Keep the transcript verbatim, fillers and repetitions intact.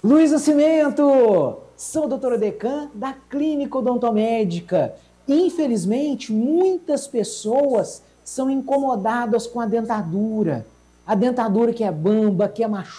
Luiz Nascimento, sou doutora Decan da Clínica Odontomédica. Infelizmente, muitas pessoas são incomodadas com a dentadura. A dentadura que é bamba, que é machucada.